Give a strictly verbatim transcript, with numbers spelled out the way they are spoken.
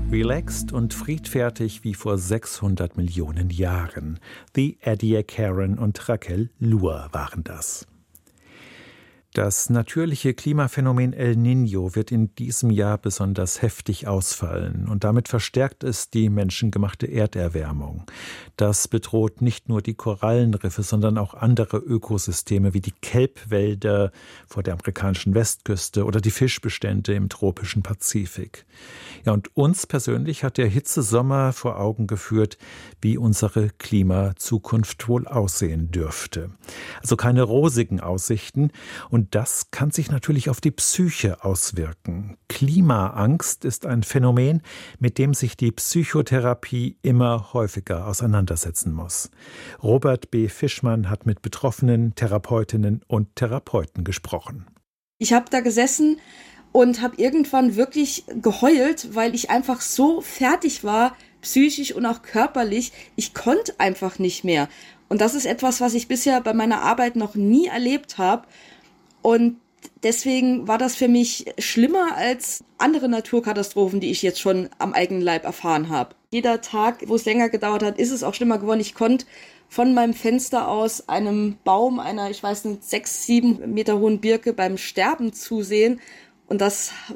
Relaxed und friedfertig wie vor sechshundert Millionen Jahren. The Ediacaran und Raquel Luhr waren das. Das natürliche Klimaphänomen El Niño wird in diesem Jahr besonders heftig ausfallen und damit verstärkt es die menschengemachte Erderwärmung. Das bedroht nicht nur die Korallenriffe, sondern auch andere Ökosysteme wie die Kelbwälder vor der amerikanischen Westküste oder die Fischbestände im tropischen Pazifik. Ja, und uns persönlich hat der Hitzesommer vor Augen geführt, wie unsere Klimazukunft wohl aussehen dürfte. Also keine rosigen Aussichten, und das kann sich natürlich auf die Psyche auswirken. Klimaangst ist ein Phänomen, mit dem sich die Psychotherapie immer häufiger auseinandersetzen muss. Robert B. Fischmann hat mit Betroffenen, Therapeutinnen und Therapeuten gesprochen. Ich habe da gesessen und habe irgendwann wirklich geheult, weil ich einfach so fertig war, psychisch und auch körperlich. Ich konnte einfach nicht mehr. Und das ist etwas, was ich bisher bei meiner Arbeit noch nie erlebt habe. Und deswegen war das für mich schlimmer als andere Naturkatastrophen, die ich jetzt schon am eigenen Leib erfahren habe. Jeder Tag, wo es länger gedauert hat, ist es auch schlimmer geworden. Ich konnte von meinem Fenster aus einem Baum, einer, ich weiß nicht, sechs, sieben Meter hohen Birke beim Sterben zusehen. Und das